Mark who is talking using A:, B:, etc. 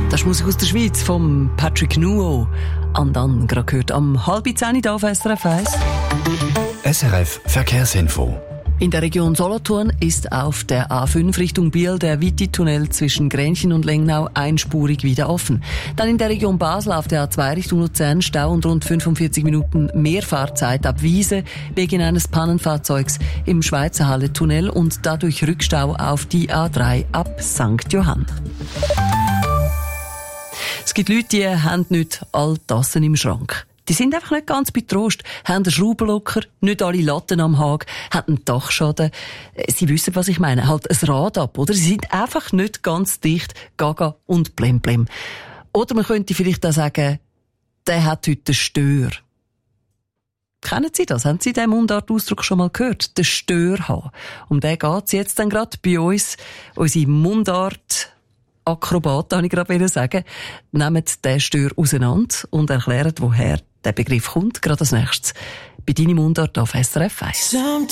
A: Das ist Musik aus der Schweiz von Patrick Nuo. Und dann gerade gehört am 9:30 auf SRF 1.
B: SRF Verkehrsinfo.
A: In der Region Solothurn ist auf der A5 Richtung Biel der Witti-Tunnel zwischen Grenchen und Lengnau einspurig wieder offen. Dann in der Region Basel auf der A2 Richtung Luzern Stau und rund 45 Minuten mehr Fahrzeit ab Wiese wegen eines Pannenfahrzeugs im Schweizer Halle-Tunnel und dadurch Rückstau auf die A3 ab St. Johann. Es gibt Leute, die haben nicht alle Tassen im Schrank. Die sind einfach nicht ganz bei Trost, haben einen Schraubenlocker, nicht alle Latten am Haken, haben einen Dachschaden. Sie wissen, was ich meine. Halt ein Rad ab, oder? Sie sind einfach nicht ganz dicht, gaga und blemblem. Oder man könnte vielleicht auch sagen, der hat heute einen Stör. Kennen Sie das? Haben Sie diesen Mundartausdruck schon mal gehört? Den Stör haben. Um den geht's jetzt dann gerade bei uns. Unsere Mundart Akrobaten, habe ich gerade sagen, nehmen den Stör auseinander und erklären, woher der Begriff kommt. Gerade als nächstes bei «Deine Mundart» auf SRF 1.